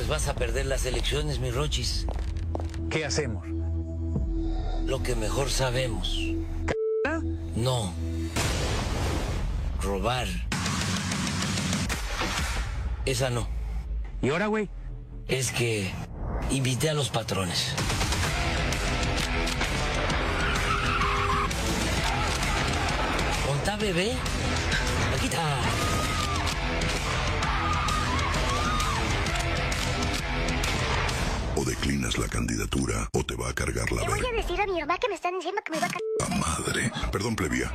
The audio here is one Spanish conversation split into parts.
Pues vas a perder las elecciones, mi Rochis. ¿Qué hacemos? Lo que mejor sabemos. No. Robar. Esa no. ¿Y ahora, güey? Es que invité a los patrones. ¿Contá, bebé? Aquí está. O declinas la candidatura o te va a cargar la Le voy a decir a mi mamá que me están diciendo que me va a verga madre. Perdón, plebia.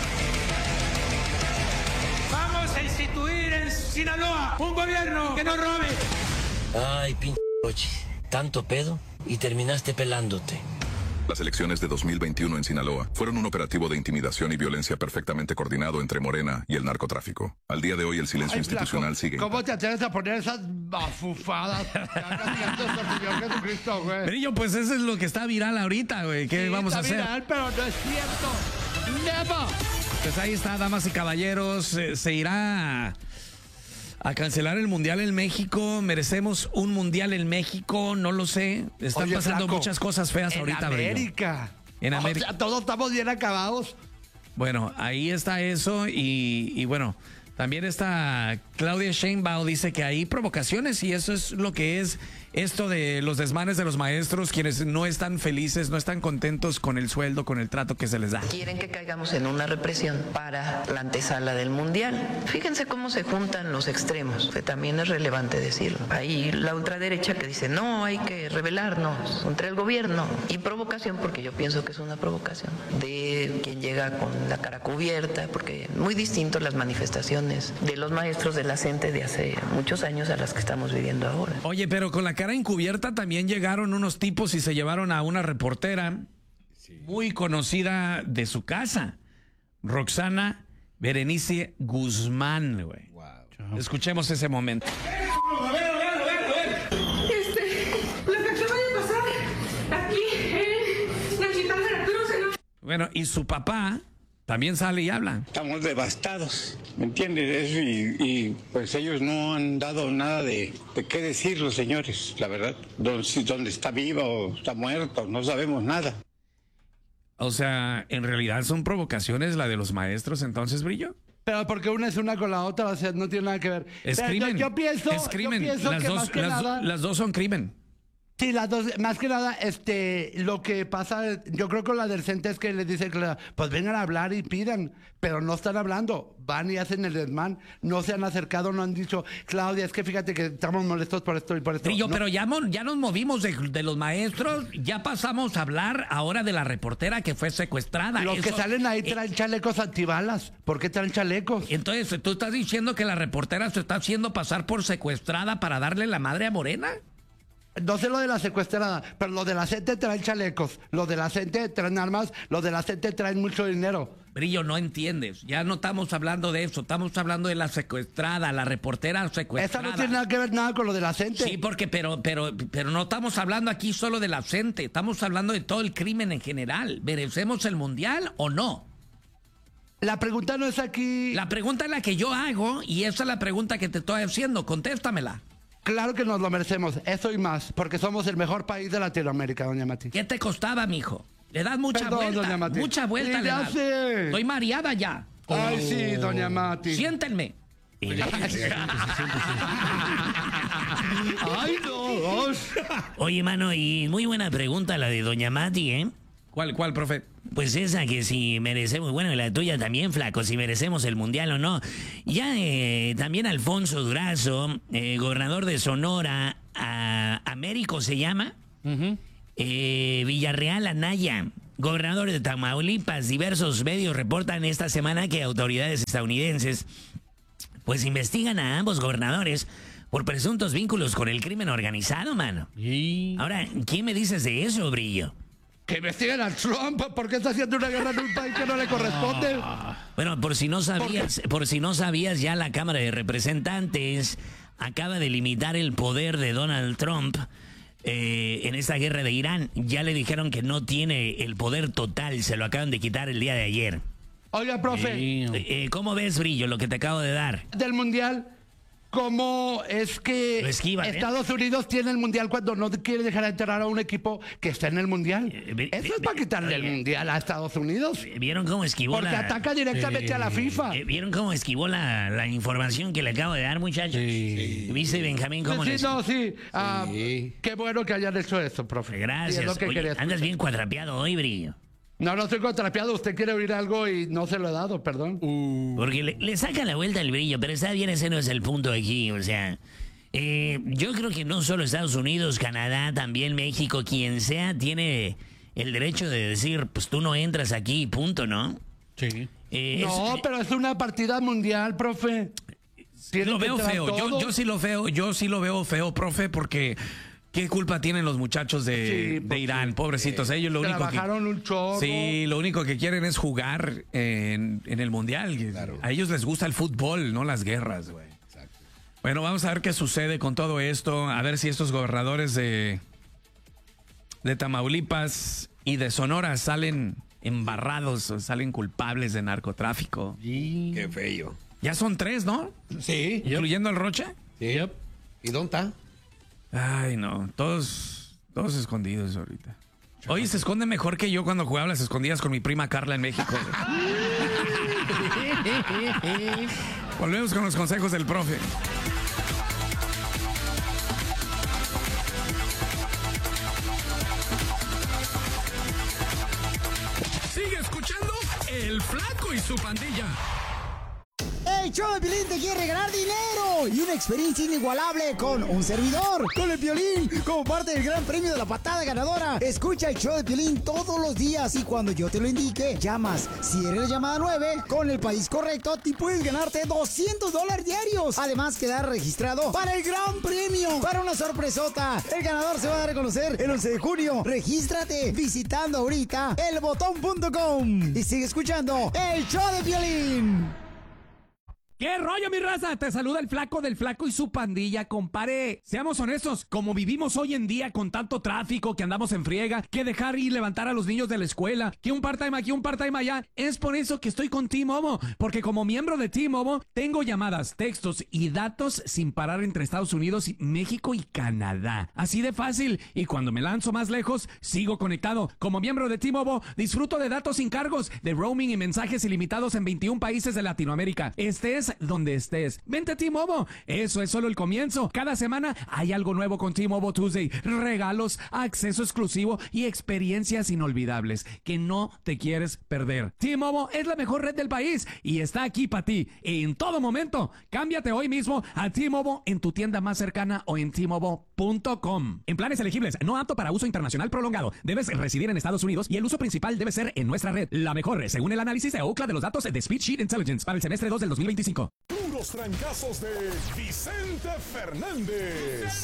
Vamos a instituir en Sinaloa un gobierno que no robe. Ay, pinche Rochis. Tanto pedo y terminaste pelándote. Las elecciones de 2021 en Sinaloa fueron un operativo de intimidación y violencia perfectamente coordinado entre Morena y el narcotráfico. Al día de hoy el silencio institucional sigue. ¿Cómo te atreves a poner esas bafufadas? Señor Jesucristo, güey. Brillo, pues eso es lo que está viral ahorita, güey. ¿Qué vamos a hacer? Viral, pero no es cierto. Never. Pues ahí está, damas y caballeros. Se irá a cancelar el Mundial en México. ¿Merecemos un Mundial en México? No lo sé. Están pasando muchas cosas feas ahorita, Brillo. En América. O sea, todos estamos bien acabados. Bueno, ahí está eso y bueno, también está Claudia Sheinbaum, dice que hay provocaciones y eso es lo que es esto de los desmanes de los maestros, quienes no están felices, no están contentos con el sueldo, con el trato que se les da. Quieren que caigamos en una represión para la antesala del Mundial. Fíjense cómo se juntan los extremos, que también es relevante decirlo. Hay la ultraderecha que dice, no, hay que rebelarnos contra el gobierno. Y provocación, porque yo pienso que es una provocación, de quien llega con la cara cubierta, porque muy distinto las manifestaciones de los maestros de la CENTE de hace muchos años a las que estamos viviendo ahora. Oye, pero con la cara encubierta también llegaron unos tipos y se llevaron a una reportera muy conocida de su casa, Roxana Berenice Guzmán, güey. Wow. Escuchemos ese momento. A ver. Lo que acaba de pasar aquí en la ciudad de Veracruz. Bueno, y su papá también sale y habla. Estamos devastados, ¿me entiendes? Eso y pues ellos no han dado nada de qué decir los señores, la verdad. Dónde está viva o está muerta, no sabemos nada. O sea, en realidad son provocaciones la de los maestros, entonces, Brillo. Pero porque una es una con la otra, o sea, no tiene nada que ver. Es crimen. Yo pienso las dos son crimen. Sí, las dos, más que nada, lo que pasa, yo creo que la del CENTE es que les dicen, pues vengan a hablar y pidan, pero no están hablando, van y hacen el desmán, no se han acercado, no han dicho, Claudia, es que fíjate que estamos molestos por esto y por esto. Trillo, no. Pero ya nos movimos de los maestros, ya pasamos a hablar ahora de la reportera que fue secuestrada. Los que salen ahí traen chalecos antibalas, ¿por qué traen chalecos? Entonces, ¿tú estás diciendo que la reportera se está haciendo pasar por secuestrada para darle la madre a Morena? No sé lo de la secuestrada, pero lo de la CENTE traen chalecos, lo de la CENTE traen armas, lo de la CENTE traen mucho dinero. Brillo, no entiendes. Ya no estamos hablando de eso, estamos hablando de la secuestrada, la reportera secuestrada. Esa no tiene nada que ver nada con lo de la CENTE. Sí, porque pero no estamos hablando aquí solo de la CENTE, estamos hablando de todo el crimen en general. ¿Merecemos el Mundial o no? La pregunta no es aquí. La pregunta es la que yo hago y esa es la pregunta que te estoy haciendo. Contéstamela. Claro que nos lo merecemos, eso y más, porque somos el mejor país de Latinoamérica, doña Mati. ¿Qué te costaba, mijo? Le das mucha vuelta, doña Mati. Mucha vuelta le das. Estoy mareada ya. Ay, sí, doña Mati. Siéntenme. Ay, no. Oye, mano, y muy buena pregunta la de doña Mati, ¿eh? ¿Cuál, profe? Pues esa que si merecemos, bueno, y la tuya también, flaco, si merecemos el Mundial o no. Ya también Alfonso Durazo, gobernador de Sonora, Américo se llama, Villarreal Anaya, gobernador de Tamaulipas. Diversos medios reportan esta semana que autoridades estadounidenses pues investigan a ambos gobernadores por presuntos vínculos con el crimen organizado, mano. Ahora, ¿qué me dices de eso, Brillo? Que investiguen a Trump, ¿por qué está haciendo una guerra en un país que no le corresponde? Bueno, por si no sabías, ya la Cámara de Representantes acaba de limitar el poder de Donald Trump en esta guerra de Irán. Ya le dijeron que no tiene el poder total, se lo acaban de quitar el día de ayer. Oiga, profe. ¿Cómo ves, Brillo, lo que te acabo de dar? Del Mundial, cómo es que Lo esquivan, Estados Unidos tiene el Mundial cuando no quiere dejar entrar a un equipo que está en el Mundial. Eso es para quitarle el Mundial a Estados Unidos. ¿Vieron cómo esquivó Porque ataca directamente a la FIFA. ¿Vieron cómo esquivó la información que le acabo de dar, muchachos? ¿Viste, Benjamín, cómo Sí, qué bueno que hayan hecho eso, profe. Gracias. Sí, es lo que Oye, quería andas escuchar. bien cuadrapeado hoy, Brillo. No estoy contrapeado. Usted quiere oír algo y no se lo he dado, perdón. Porque le saca la vuelta al Brillo, pero está bien, ese no es el punto aquí, o sea... yo creo que no solo Estados Unidos, Canadá, también México, quien sea, tiene el derecho de decir, pues tú no entras aquí, punto, ¿no? Sí. Pero es una partida mundial, profe. Lo veo feo. Yo sí lo veo feo, profe, porque ¿qué culpa tienen los muchachos de Irán? Pobrecitos, ellos lo único trabajaron un chorro. Sí, lo único que quieren es jugar en el Mundial. Claro. A ellos les gusta el fútbol, no las guerras, güey. Bueno, vamos a ver qué sucede con todo esto, a ver si estos gobernadores de Tamaulipas y de Sonora salen embarrados, salen culpables de narcotráfico. Qué feo. Ya son 3, ¿no? Sí. ¿Incluyendo el Rocha? Sí. ¿Y dónde está? Ay, no, todos escondidos ahorita. Oye, se esconde mejor que yo cuando jugaba las escondidas con mi prima Carla en México. Volvemos con los consejos del profe. Sigue escuchando El Flaco y su pandilla. El show de Piolín te quiere regalar dinero y una experiencia inigualable con un servidor, con el Piolín, como parte del gran premio de la patada ganadora. Escucha el show de Piolín todos los días y cuando yo te lo indique, llamas. Si eres la llamada 9, con el país correcto, te puedes ganarte $200 diarios. Además, quedar registrado para el gran premio, para una sorpresota. El ganador se va a dar a conocer el 11 de junio. Regístrate visitando ahorita elbotón.com y sigue escuchando el show de Piolín. ¿Qué rollo, mi raza? Te saluda el Flaco del Flaco y su pandilla, compadre. Seamos honestos, como vivimos hoy en día con tanto tráfico, que andamos en friega, que dejar y levantar a los niños de la escuela, que un part-time aquí, un part-time allá, es por eso que estoy con T-Mobile, porque como miembro de T-Mobile, tengo llamadas, textos y datos sin parar entre Estados Unidos, México y Canadá. Así de fácil, y cuando me lanzo más lejos, sigo conectado. Como miembro de T-Mobile, disfruto de datos sin cargos, de roaming y mensajes ilimitados en 21 países de Latinoamérica. Estés donde estés. Vente a T-Mobile. Eso es solo el comienzo. Cada semana hay algo nuevo con T-Mobile Tuesday. Regalos, acceso exclusivo y experiencias inolvidables que no te quieres perder. T-Mobile es la mejor red del país y está aquí para ti en todo momento. Cámbiate hoy mismo a T-Mobile en tu tienda más cercana o en T-Mobile.com. En planes elegibles, no apto para uso internacional prolongado. Debes residir en Estados Unidos y el uso principal debe ser en nuestra red. La mejor, según el análisis de Ookla de los datos de Speedsheet Intelligence para el semestre 2 del 2025. Puros trancazos de Vicente Fernández.